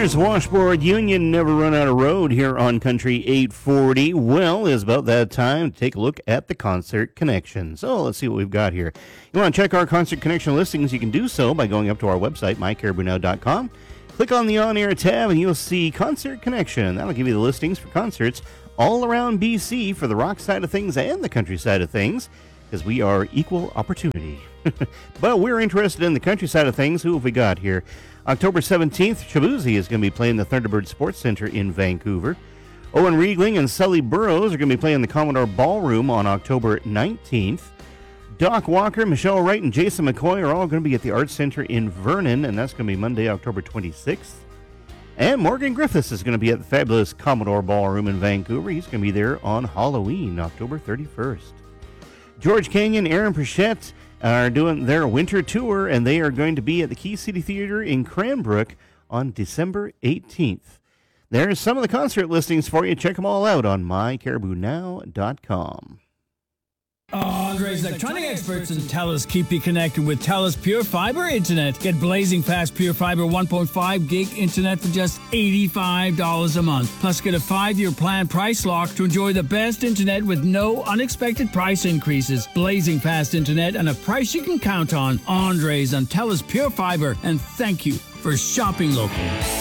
There's Washboard Union, Never Run Out of Road here on Country 840. Well, it's about that time to take a look at the Concert Connection. So let's see what we've got here. You want to check our Concert Connection listings? You can do so by going up to our website, mycaribounow.com. Click on the on-air tab and you'll see Concert Connection. That'll give you the listings for concerts all around BC for the rock side of things and the country side of things, because we are equal opportunity. But we're interested in the country side of things. Who have we got here? October 17th, Shabuzi is going to be playing the Thunderbird Sports Center in Vancouver. Owen Riegling and Sully Burrows are going to be playing the Commodore Ballroom on October 19th. Doc Walker, Michelle Wright, and Jason McCoy are all going to be at the Arts Center in Vernon, and that's going to be Monday, October 26th. And Morgan Griffiths is going to be at the fabulous Commodore Ballroom in Vancouver. He's going to be there on Halloween, October 31st. George Canyon, Aaron Pritchett are doing their winter tour, and they are going to be at the Key City Theater in Cranbrook on December 18th. There's some of the concert listings for you. Check them all out on mycaribounow.com. Andre's Electronic Experts and TELUS keep you connected with TELUS Pure Fiber Internet. Get blazing fast Pure Fiber 1.5 gig internet for just $85 a month. Plus, get a 5-year plan price lock to enjoy the best internet with no unexpected price increases. Blazing fast internet and a price you can count on. Andre's on TELUS Pure Fiber. And thank you for shopping local.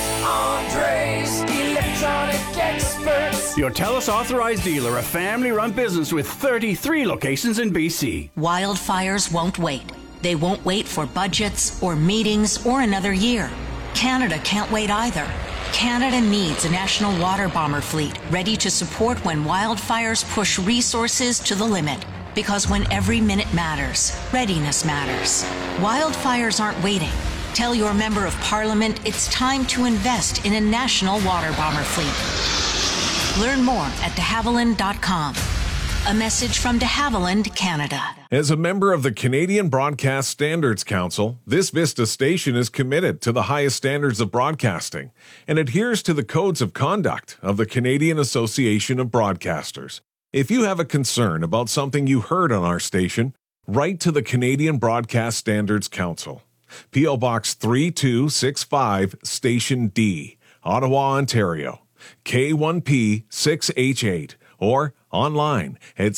Andre's Electronic Experts. Your TELUS authorized dealer, a family-run business with 33 locations in BC. Wildfires won't wait. They won't wait for budgets or meetings or another year. Canada can't wait either. Canada needs a national water bomber fleet ready to support when wildfires push resources to the limit. Because when every minute matters, readiness matters. Wildfires aren't waiting. Tell your member of parliament it's time to invest in a national water bomber fleet. Learn more at de Havilland.com. A message from de Havilland, Canada. As a member of the Canadian Broadcast Standards Council, this Vista station is committed to the highest standards of broadcasting and adheres to the codes of conduct of the Canadian Association of Broadcasters. If you have a concern about something you heard on our station, write to the Canadian Broadcast Standards Council. P.O. Box 3265, Station D, Ottawa, Ontario. K1P 6H8 or online at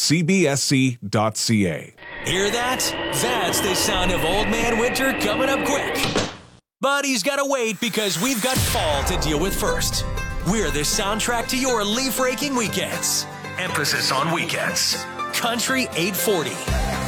cbsc.ca. Hear that? That's the sound of Old Man Winter coming up quick. But he's got to wait because we've got fall to deal with first. We're the soundtrack to your leaf-raking weekends. Emphasis on weekends. Country 840.